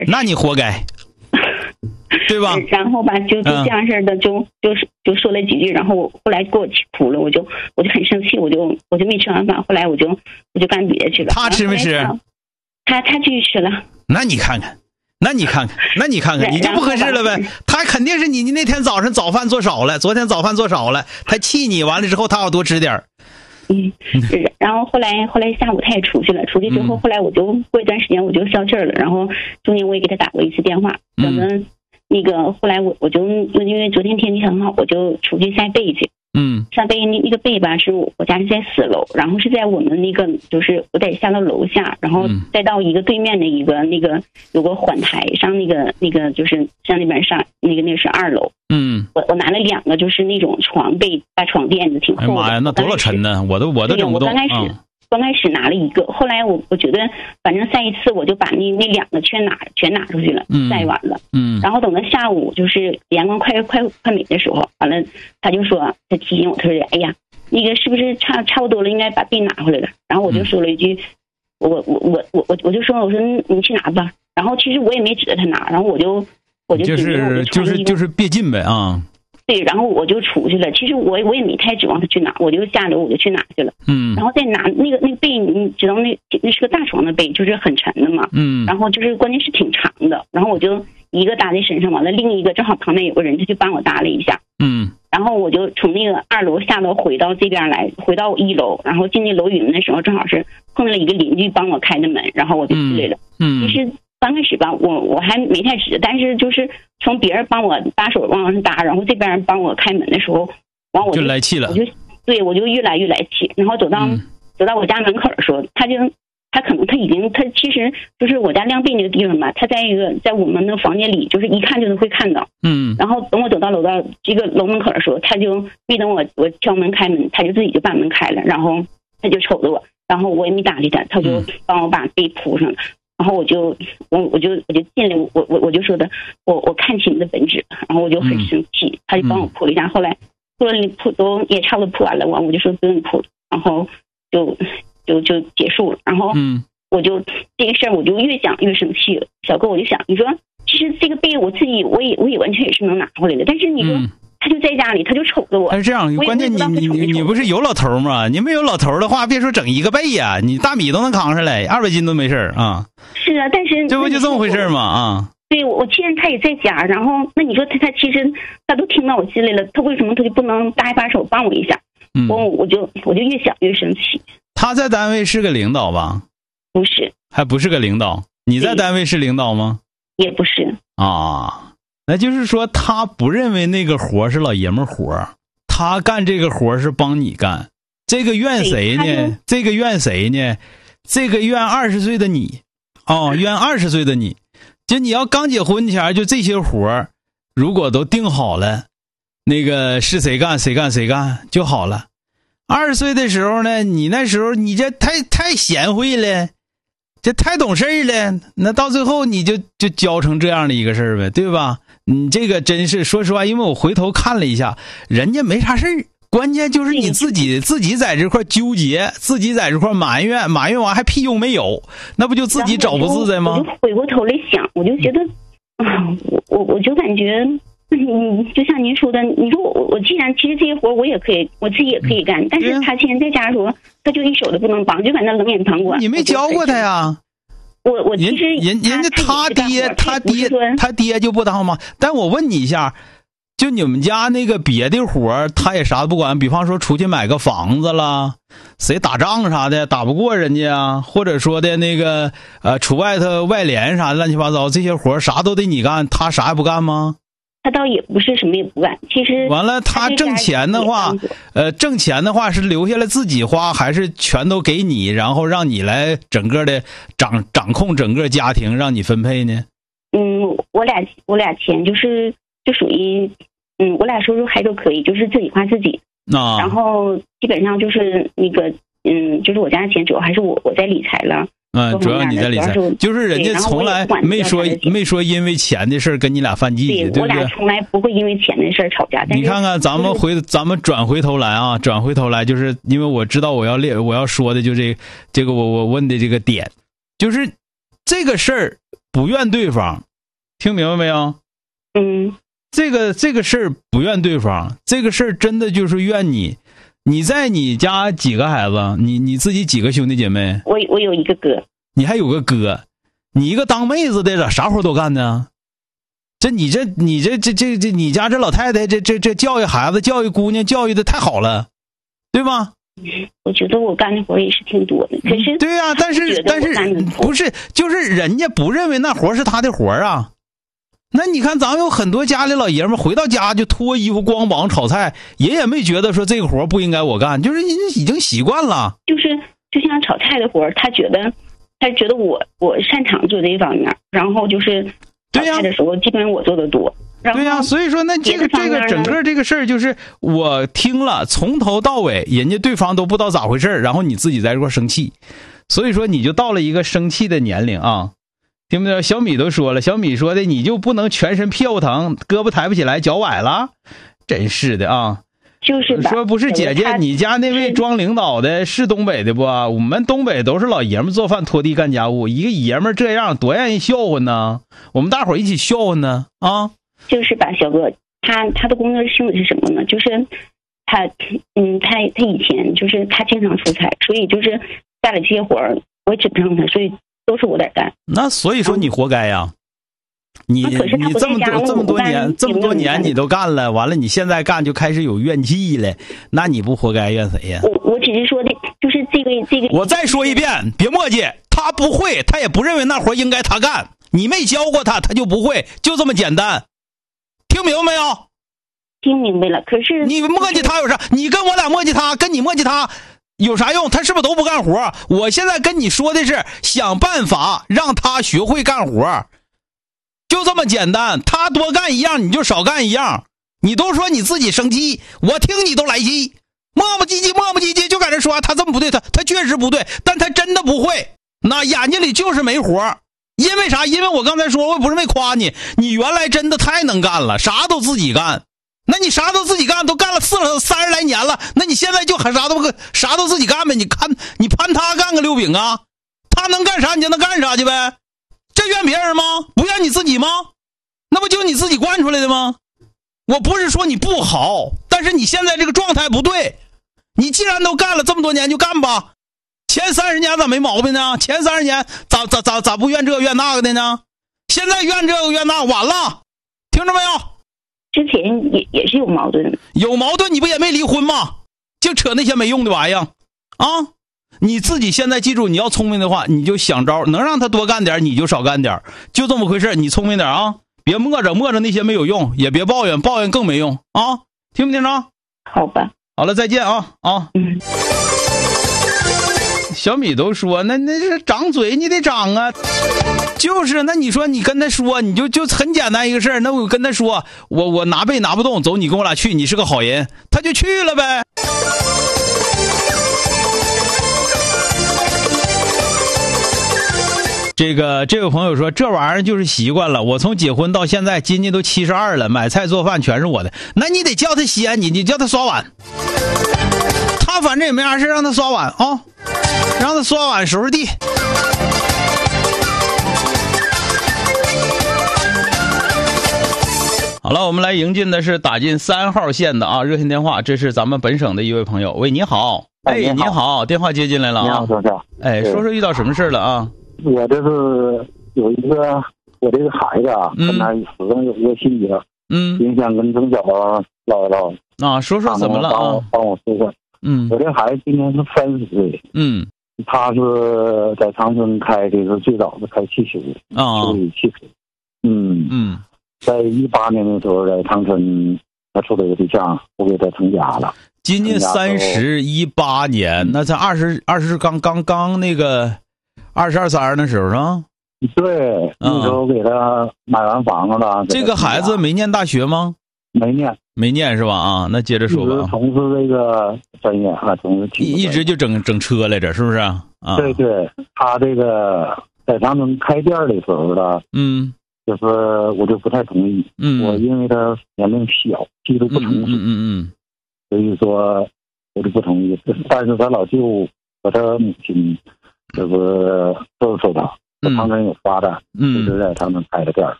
那你活该，对吧？ 然后吧，就这样式的，就说了几句，然后我后来给我气哭了，我就很生气，我就没吃完饭，后来我就干别的去了。 他吃没吃？ 他继续吃了。 那你看看，你就不合适了呗。他肯定是你那天早上早饭做少了，昨天早饭做少了，他气你，完了之后他要多吃点。 然后后来下午他也出去了，出去之后，后来我就过一段时间我就消气儿了，然后中间我也给他打过一次电话，等着那个后来我就因为昨天天气很好，我就出去晒被去。晒被那个被吧，是我家是在4楼，然后是在我们那个就是我得下到楼下，然后再到一个对面的一个那个有个缓台上那个就是向那边上那个是2楼。我拿了2个就是那种床被大床垫子挺厚的。 哎妈呀，那多少沉呢？我都整不动。 刚开始拿了1个，后来我觉得反正晒一次我就把那2个全拿出去了，晒完了。然后等到下午就是阳光快没的时候，完了他就说，他提醒我，他说哎呀那个是不是差不多了，应该把被拿回来了。然后我就说了一句，我就说我说你去拿吧。然后其实我也没指着他拿，然后我就是别进呗啊。 对，然后我就出去了。其实我也没太指望他去拿，我就下楼我就去拿去了。然后再拿那个被，你知道那是个大床的被，就是很沉的嘛。然后就是关键是挺长的，然后我就一个搭在身上，完了另一个正好旁边有个人，他就帮我搭了一下。然后我就从那个2楼下楼回到这边来，回到1楼，然后进那楼云的时候，正好是碰到了一个邻居帮我开的门，然后我就进来了。其实刚开始吧，我还没太指，但是就是从别人帮我把手往上搭，然后这边帮我开门的时候，完我就来气了。 我就越来越来气，然后走到我家门口的时候，他其实就是我家晾被那个地方吧，他在我们的房间里，就是一看就能会看到。然后等我走到这个楼门口的时候，他就没等我敲门开门，他就自己就把门开了，然后他就瞅着我，然后我也没搭理他，他就帮我把被铺上了。然后我就进来，我就说的，我看清你的本质，然后我就很生气，他就帮我铺了一下，后来铺都也差不多铺完了，完我就说不用铺了，然后就结束了，然后我就这个事儿我就越想越生气了。小哥，我就想，你说其实这个被我自己我也完全也是能拿回来的，但是你说他就在家里，他就瞅着我。 但是这样，关键你不是有老头吗？你没有老头的话，别说整一个被呀，你大米都能扛上来，200斤都没事啊。 是啊，但是这不就这么回事吗？啊， 对，我既然他也在家，然后那你说他其实他都听到我心里了，他为什么他就不能搭一把手帮我一下？我就越想越生气。 他在单位是个领导吧？ 不是， 还不是个领导。你在单位是领导吗？ 也不是啊。那就是说他不认为那个活是老爷们活，他干这个活是帮你干。这个怨谁呢？这个怨20岁的你。怨20岁的你。就你要刚结婚前，就这些活如果都定好了，那个是谁干就好了。20岁的时候呢，你那时候你这太贤惠了，这太懂事了，那到最后你就教成这样的一个事儿呗，对吧？你这个真是说实话，因为我回头看了一下，人家没啥事儿，关键就是你自己在这块纠结，自己在这块埋怨完还屁用没有，那不就自己找不自在吗？ 我就回过头来想，我就觉得我就感觉就像您说的，你说我既然其实这些活我也可以，我自己也可以干，但是他现在在家的时候，他就一手都不能帮，就在那冷眼旁观。 你没教过他呀？ 我其实人家他爹就不当吗？但我问你一下，就你们家那个别的活他也啥都不管，比方说出去买个房子啦，谁打仗啥的打不过人家啊，或者说的那个出外头外联啥的乱七八糟，这些活啥都得你干，他啥也不干吗？ 他倒也不是什么也不干，其实完了他挣钱的话是留下来自己花，还是全都给你，然后让你来整个的掌控整个家庭，让你分配呢？ 我俩钱就属于我俩收入还都可以，就是自己花自己。然后基本上就是那个就是我家的钱主要还是我在理财了。 主要你在理财，就是人家从来没说因为钱的事跟你俩犯忌，对不对？ 我俩从来不会因为钱的事吵架。 你看看咱们转回头来，就是因为我知道我要说的就这个我问的这个点，就是这个事儿不怨对方，听明白没有？这个事儿不怨对方，这个事儿真的就是怨你。你在你家几个孩子？你自己几个兄弟姐妹？ 我有一个哥。 你还有个哥，你一个当妹子的啥活都干呢？你家这老太太这教育孩子、教育姑娘教育的太好了，对吧？ 我觉得我干的活也是挺多的，可是对呀，但是不是，就是人家不认为那活是他的活啊。那你看，咱们有很多家里老爷们回到家就脱衣服、光膀炒菜，也没觉得说这个活不应该我干，就是已经习惯了。 就像炒菜的活，他觉得我擅长做这一方面，然后就是炒菜的时候，基本上我做的多。 对呀，所以说那这个整个这个事儿，就是我听了从头到尾，人家对方都不知道咋回事，然后你自己在这块生气，所以说你就到了一个生气的年龄啊。听不听？小米都说了，小米说的你就不能全身屁股疼，胳膊抬不起来，脚崴了，真是的啊！ 就是说不是姐姐，你家那位装领导的是东北的不？我们东北都是老爷们做饭、拖地、干家务，一个爷们这样多让人笑话呢。我们大伙一起笑话呢啊！ 就是吧，小哥，他的工作性质是什么呢？就是他以前就是他经常出差，所以就是干了这些活儿，我也指不上他，所以都是我在干。 那所以说你活该呀！你这么多年你都干了，完了你现在干就开始有怨气了，那你不活该怨谁呀？ 我只是说的，就是这个。 我再说一遍，别磨叽，他不会，他也不认为那活应该他干，你没教过他，他就不会，就这么简单。听明白没有？ 听明白了，可是你磨叽他有啥？你跟我俩磨叽他，跟你磨叽他有啥用？他是不是都不干活？我现在跟你说的是想办法让他学会干活，就这么简单。他多干一样，你就少干一样。你都说你自己生气，我听你都来气，磨磨唧唧就在这说他这么不对，他确实不对，但他真的不会，那眼睛里就是没活。因为啥？因为我刚才说，我不是没夸你，你原来真的太能干了，啥都自己干。那你啥都自己干，都干了30来年了，那你现在就还啥都自己干呗？你攀他干个溜饼啊？他能干啥你就能干啥去呗？这怨别人吗？不怨你自己吗？那不就你自己惯出来的吗？我不是说你不好，但是你现在这个状态不对。你既然都干了这么多年，就干吧。前30年咋没毛病呢？前30年咋不怨这怨那个的呢？现在怨这个怨那，晚了，听着没有？ 之前也是有矛盾， 有矛盾你不也没离婚吗？就扯那些没用的玩意儿啊！你自己现在记住，你要聪明的话，你就想招，能让他多干点你就少干点，就这么回事。你聪明点啊，别磨着那些没有用，也别抱怨更没用啊！听不听着？ 好吧， 好了，再见啊！小米都说那是长嘴你得长啊，就是那你说你跟他说，你就很简单一个事儿，那我跟他说我拿背拿不动，走，你跟我俩去，你是个好人，他就去了呗。这位朋友说，这玩意儿就是习惯了，我从结婚到现在今年都72了，买菜做饭全是我的，那你得叫他西安，你叫他刷碗，他反正也没啥事，让他刷碗啊，让他刷碗收拾地。好了，我们来迎进的是打进3号线的热线电话，这是咱们本省的一位朋友。喂，你好。你好，电话接进来了啊。 你好，先生。 说说遇到什么事了啊？ 我这是有一个我这个孩子啊，跟他始终有一个心结，影响跟从小唠一唠啊。说说怎么了啊？ 帮我说说。我这孩子今年是30岁。他是在长春开的是最早的开汽修啊，修理汽车。在18年的时候，在长春他处了一个对象，我给他成家了。 今年18年，那才20刚那个22、23的时候啊。 对，那时候给他买完房子了。 这个孩子没念大学吗？没念是吧？那接着说吧。 从事这个专业从事一直就整车来着，是不是啊？ 对，他这个在长春开店的时候呢，就是我就不太同意。我因为他年龄小，技术不成熟，所以说我就不同意。但是他老舅和他母亲就是都受他， 长春有发展，一直在他们开的店儿。